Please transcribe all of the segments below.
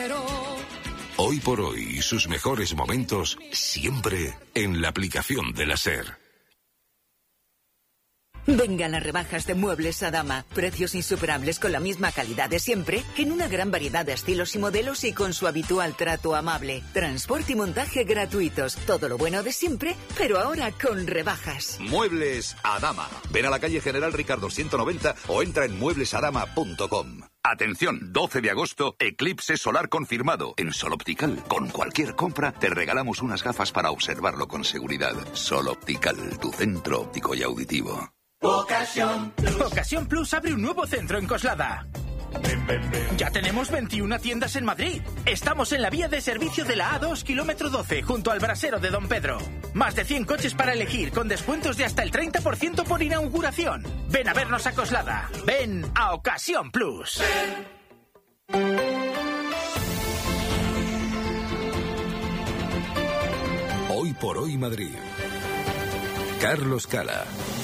dinero. Hoy por hoy, sus mejores momentos siempre en la aplicación de la SER. Vengan las rebajas de Muebles Adama. Precios insuperables con la misma calidad de siempre, en una gran variedad de estilos y modelos y con su habitual trato amable. Transporte y montaje gratuitos. Todo lo bueno de siempre, pero ahora con rebajas. Muebles Adama. Ven a la calle General Ricardo 190 o entra en mueblesadama.com. Atención, 12 de agosto, eclipse solar confirmado. En Sol Optical, con cualquier compra, te regalamos unas gafas para observarlo con seguridad. Sol Optical, tu centro óptico y auditivo. Ocasión Plus. Ocasión Plus abre un nuevo centro en Coslada. Ya tenemos 21 tiendas en Madrid. Estamos en la vía de servicio de la A2, kilómetro 12, junto al brasero de Don Pedro. Más de 100 coches para elegir, con descuentos de hasta el 30% por inauguración. Ven a vernos a Coslada. Ven a Ocasión Plus. Hoy por hoy Madrid. Carlos Cala.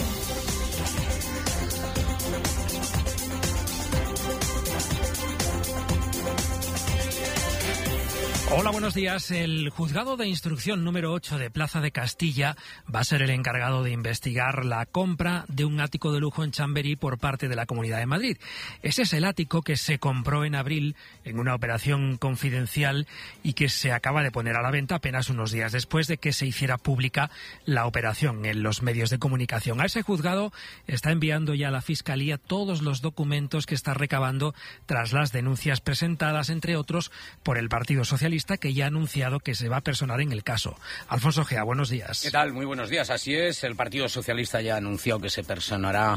Hola, buenos días. El juzgado de instrucción número 8 de Plaza de Castilla va a ser el encargado de investigar la compra de un ático de lujo en Chamberí por parte de la Comunidad de Madrid. Ese es el ático que se compró en abril en una operación confidencial y que se acaba de poner a la venta apenas unos días después de que se hiciera pública la operación en los medios de comunicación. A ese juzgado está enviando ya la Fiscalía todos los documentos que está recabando tras las denuncias presentadas, entre otros, por el Partido Socialista, que ya ha anunciado que se va a personar en el caso. Alfonso Gea, buenos días. ¿Qué tal? Muy buenos días. Así es, el Partido Socialista ya ha anunciado que se personará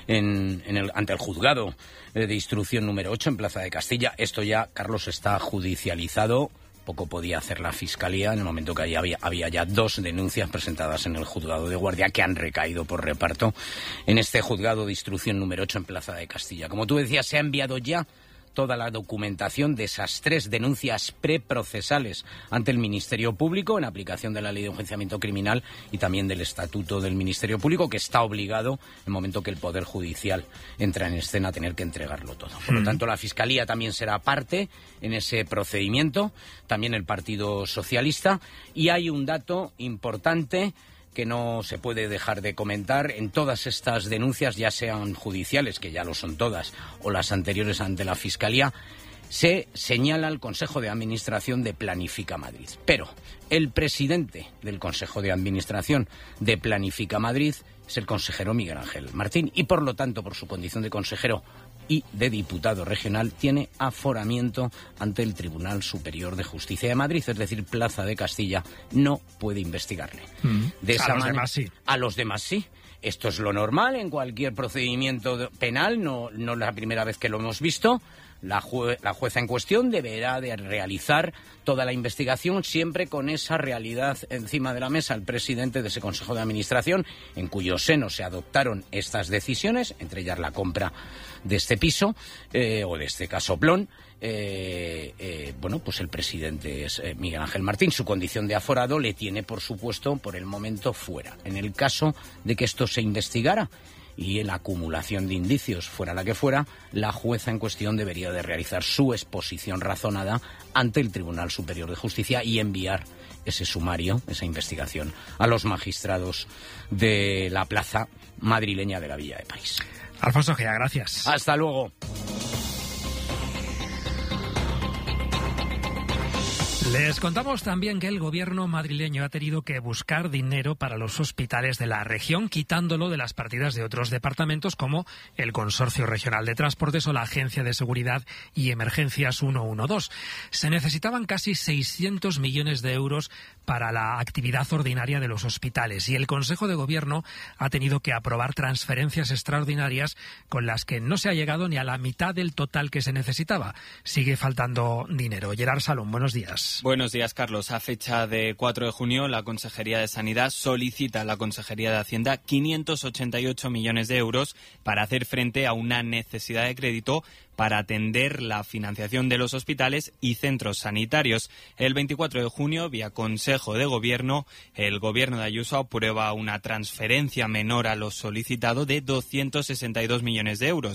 ante el juzgado de instrucción número 8 en Plaza de Castilla. Esto ya, Carlos, está judicializado. Poco podía hacer la Fiscalía en el momento que había ya 2 denuncias presentadas en el juzgado de guardia que han recaído por reparto en este juzgado de instrucción número 8 en Plaza de Castilla. Como tú decías, se ha enviado ya toda la documentación de esas 3 denuncias preprocesales ante el Ministerio Público en aplicación de la Ley de Enjuiciamiento Criminal y también del Estatuto del Ministerio Público, que está obligado, en el momento que el Poder Judicial entra en escena, a tener que entregarlo todo. Por lo tanto, la Fiscalía también será parte en ese procedimiento, también el Partido Socialista, y hay un dato importante que no se puede dejar de comentar. En todas estas denuncias, ya sean judiciales, que ya lo son todas, o las anteriores ante la Fiscalía, se señala al Consejo de Administración de Planifica Madrid. Pero el presidente del Consejo de Administración de Planifica Madrid es el consejero Miguel Ángel Martín, y por lo tanto, por su condición de consejero y de diputado regional, tiene aforamiento ante el Tribunal Superior de Justicia de Madrid, es decir, Plaza de Castilla no puede investigarle. De esa manera, demás sí. A los demás sí. Esto es lo normal en cualquier procedimiento penal, no es la primera vez que lo hemos visto. La jueza en cuestión deberá de realizar toda la investigación, siempre con esa realidad encima de la mesa. El presidente de ese Consejo de Administración, en cuyo seno se adoptaron estas decisiones, entre ellas la compra de este piso o de este casoplón, pues el presidente es Miguel Ángel Martín. Su condición de aforado le tiene, por supuesto, por el momento fuera. En el caso de que esto se investigara y la acumulación de indicios fuera la que fuera, la jueza en cuestión debería de realizar su exposición razonada ante el Tribunal Superior de Justicia y enviar ese sumario, esa investigación, a los magistrados de la plaza madrileña de la Villa de París. Alfonso Gea, gracias. Hasta luego. Les contamos también que el gobierno madrileño ha tenido que buscar dinero para los hospitales de la región, quitándolo de las partidas de otros departamentos como el Consorcio Regional de Transportes o la Agencia de Seguridad y Emergencias 112. Se necesitaban casi 600 millones de euros para la actividad ordinaria de los hospitales, y el Consejo de Gobierno ha tenido que aprobar transferencias extraordinarias con las que no se ha llegado ni a la mitad del total que se necesitaba. Sigue faltando dinero. Gerard Salón, buenos días. Buenos días, Carlos. A fecha de 4 de junio, la Consejería de Sanidad solicita a la Consejería de Hacienda 588 millones de euros para hacer frente a una necesidad de crédito para atender la financiación de los hospitales y centros sanitarios. El 24 de junio, vía Consejo de Gobierno, el Gobierno de Ayuso aprueba una transferencia menor a lo solicitado de 262 millones de euros.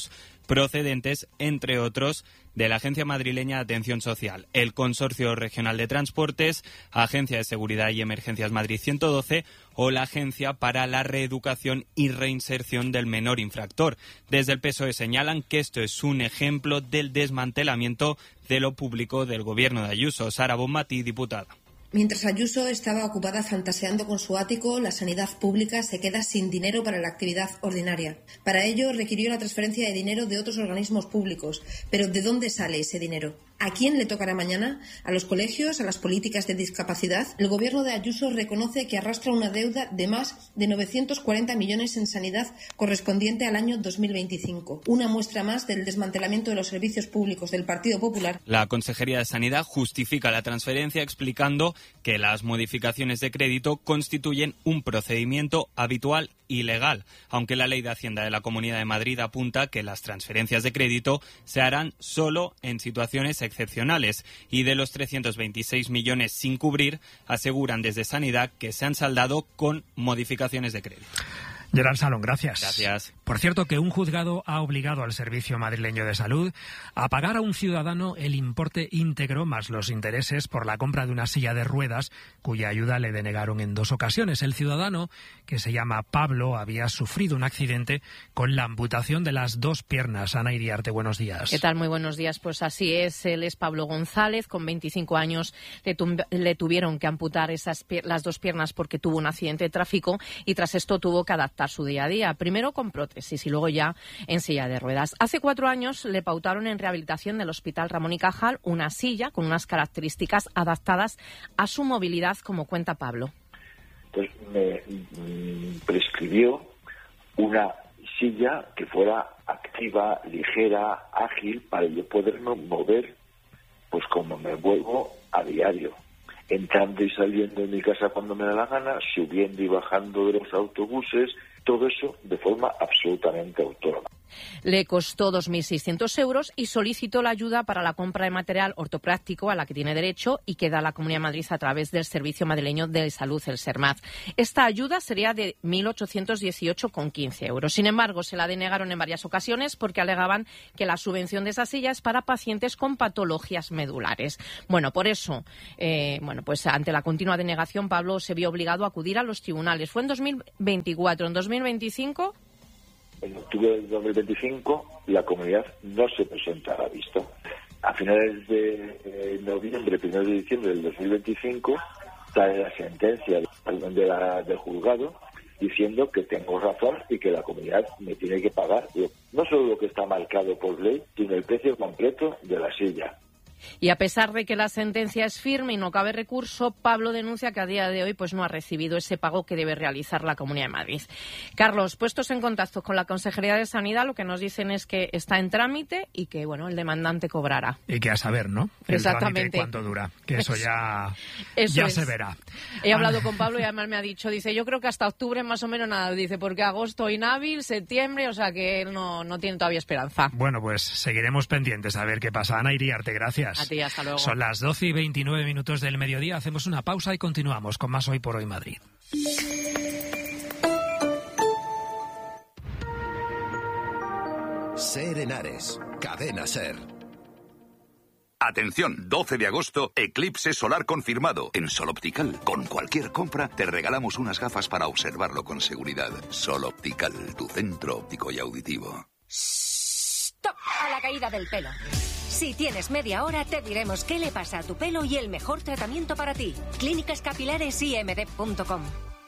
procedentes, entre otros, de la Agencia Madrileña de Atención Social, el Consorcio Regional de Transportes, Agencia de Seguridad y Emergencias Madrid 112 o la Agencia para la Reeducación y Reinserción del Menor Infractor. Desde el PSOE señalan que esto es un ejemplo del desmantelamiento de lo público del gobierno de Ayuso. Sara Bonmatí, diputada. Mientras Ayuso estaba ocupada fantaseando con su ático, la sanidad pública se queda sin dinero para la actividad ordinaria. Para ello requirió la transferencia de dinero de otros organismos públicos. Pero ¿de dónde sale ese dinero? ¿A quién le tocará mañana? ¿A los colegios? ¿A las políticas de discapacidad? El gobierno de Ayuso reconoce que arrastra una deuda de más de 940 millones en sanidad correspondiente al año 2025. Una muestra más del desmantelamiento de los servicios públicos del Partido Popular. La Consejería de Sanidad justifica la transferencia explicando que las modificaciones de crédito constituyen un procedimiento habitual y legal, aunque la Ley de Hacienda de la Comunidad de Madrid apunta que las transferencias de crédito se harán solo en situaciones excepcionales y de los 326 millones sin cubrir, aseguran desde Sanidad que se han saldado con modificaciones de crédito. Gerard Salón, gracias. Gracias. Por cierto, que un juzgado ha obligado al Servicio Madrileño de Salud a pagar a un ciudadano el importe íntegro más los intereses por la compra de una silla de ruedas cuya ayuda le denegaron en 2 ocasiones. El ciudadano, que se llama Pablo, había sufrido un accidente con la amputación de las 2 piernas. Ana Iriarte, buenos días. ¿Qué tal? Muy buenos días. Pues así es. Él es Pablo González. Con 25 años le tuvieron que amputar las 2 piernas porque tuvo un accidente de tráfico y tras esto tuvo que adaptar su día a día, primero con prótesis y luego ya en silla de ruedas. Hace 4 años le pautaron en rehabilitación del Hospital Ramón y Cajal una silla con unas características adaptadas a su movilidad, como cuenta Pablo. Entonces me prescribió una silla que fuera activa, ligera, ágil, para yo poderme mover pues como me muevo a diario, entrando y saliendo de mi casa cuando me da la gana, subiendo y bajando de los autobuses, todo eso de forma absolutamente autónoma. Le costó 2.600 euros y solicitó la ayuda para la compra de material ortopráctico a la que tiene derecho y que da la Comunidad de Madrid a través del Servicio Madrileño de Salud, el SERMAD. Esta ayuda sería de 1.818,15 euros. Sin embargo, se la denegaron en varias ocasiones porque alegaban que la subvención de esa silla es para pacientes con patologías medulares. Bueno, por eso, pues ante la continua denegación, Pablo se vio obligado a acudir a los tribunales. Fue en 2024. En 2025... En octubre del 2025 la comunidad no se presenta a la vista. A finales de noviembre, 1 de diciembre del 2025, sale la sentencia del juzgado diciendo que tengo razón y que la comunidad me tiene que pagar no solo lo que está marcado por ley, sino el precio completo de la silla. Y a pesar de que la sentencia es firme y no cabe recurso, Pablo denuncia que a día de hoy pues no ha recibido ese pago que debe realizar la Comunidad de Madrid. Carlos, puestos en contacto con la Consejería de Sanidad, lo que nos dicen es que está en trámite y que el demandante cobrará. Y que a saber, ¿no? Exactamente. ¿Cuánto dura? Que eso ya se verá. He hablado con Pablo y además me ha dicho, dice, yo creo que hasta octubre más o menos nada, dice, porque agosto inhábil, septiembre, o sea que él no tiene todavía esperanza. Bueno, pues seguiremos pendientes a ver qué pasa. Ana Iriarte, gracias. A ti, hasta luego. Son las 12:29 del mediodía. Hacemos una pausa y continuamos con más Hoy por Hoy Madrid. Ser Henares, Cadena Ser. Atención, 12 de agosto, eclipse solar confirmado. En Sol Optical, con cualquier compra, te regalamos unas gafas para observarlo con seguridad. Sol Optical, tu centro óptico y auditivo. ¡Stop! A la caída del pelo. Si tienes media hora, te diremos qué le pasa a tu pelo y el mejor tratamiento para ti. clínicascapilaresimd.com.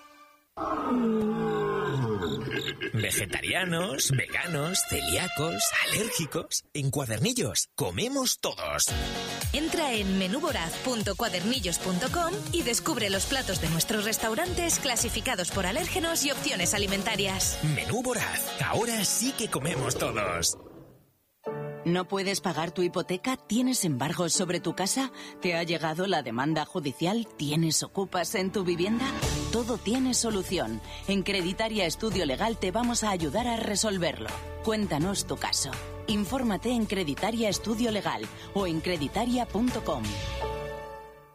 Vegetarianos, veganos, celíacos, alérgicos. En Cuadernillos comemos todos. Entra en menuvoraz.cuadernillos.com y descubre los platos de nuestros restaurantes clasificados por alérgenos y opciones alimentarias. Menú Voraz. Ahora sí que comemos todos. ¿No puedes pagar tu hipoteca? ¿Tienes embargos sobre tu casa? ¿Te ha llegado la demanda judicial? ¿Tienes ocupas en tu vivienda? Todo tiene solución. En Creditaria Estudio Legal te vamos a ayudar a resolverlo. Cuéntanos tu caso. Infórmate en Creditaria Estudio Legal o en creditaria.com.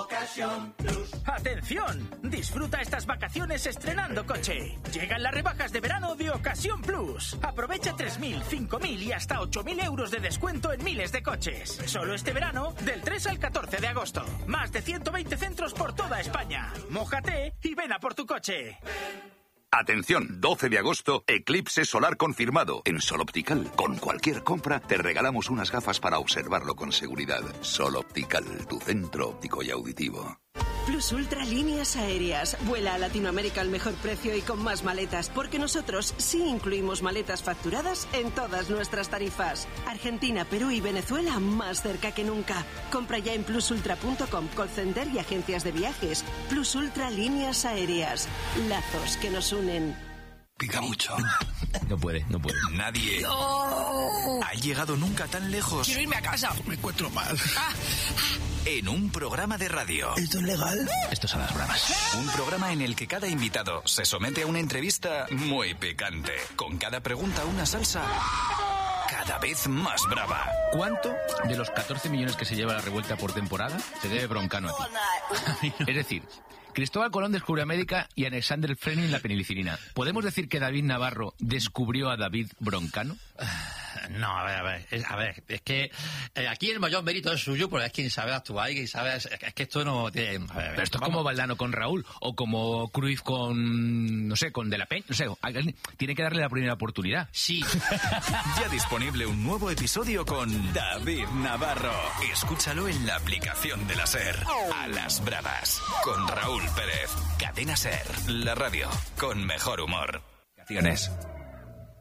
Ocasión Plus. ¡Atención! Disfruta estas vacaciones estrenando coche. Llegan las rebajas de verano de Ocasión Plus. Aprovecha 3.000, 5.000 y hasta 8.000 euros de descuento en miles de coches. Solo este verano, del 3 al 14 de agosto. Más de 120 centros por toda España. Mójate y ven a por tu coche. Atención, 12 de agosto, eclipse solar confirmado. En Sol Optical, con cualquier compra, te regalamos unas gafas para observarlo con seguridad. Sol Optical, tu centro óptico y auditivo. Plus Ultra Líneas Aéreas. Vuela a Latinoamérica al mejor precio y con más maletas, porque nosotros sí incluimos maletas facturadas en todas nuestras tarifas. Argentina, Perú y Venezuela más cerca que nunca. Compra ya en plusultra.com, call center y agencias de viajes. Plus Ultra Líneas Aéreas. Lazos que nos unen. Pica mucho. No puede. Nadie ha llegado nunca tan lejos. Quiero irme a casa. Me encuentro mal. En un programa de radio. ¿Esto es legal? Esto es a las bravas. Un programa en el que cada invitado se somete a una entrevista muy picante. Con cada pregunta una salsa cada vez más brava. ¿Cuánto de los 14 millones que se lleva la revuelta por temporada se debe Broncano a ti? Es decir, Cristóbal Colón descubrió América y Alexander Fleming la penicilina. ¿Podemos decir que David Navarro descubrió a David Broncano? No, a ver, es que aquí el mayor mérito es suyo, porque es quien sabe actuar y quien sabe... Es que esto no tiene... Pero esto es como Valdano con Raúl, o como Cruyff con, no sé, con De la Peña, no sé, tiene que darle la primera oportunidad. Sí. Ya disponible un nuevo episodio con David Navarro. Escúchalo en la aplicación de la SER. A las bravas, con Raúl Pérez. Cadena SER, la radio con mejor humor. Canciones.